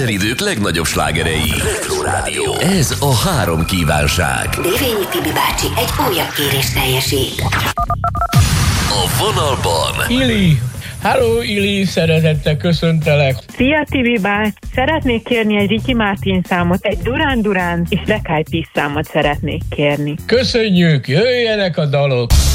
minden idők legnagyobb slágerei. Retro Rádió. Ez a 3 kívánság. Dévényi Tibi bácsi egy újabb kérést teljesít. A vonalban Ili. Halló Ili, szeretettel köszöntelek. Szia Tibi bácsi, szeretnék kérni egy Ricky Martin számot, egy Duran Duran és Black Eyed Peas számot szeretnék kérni. Köszönjük, jöjjenek a dalok.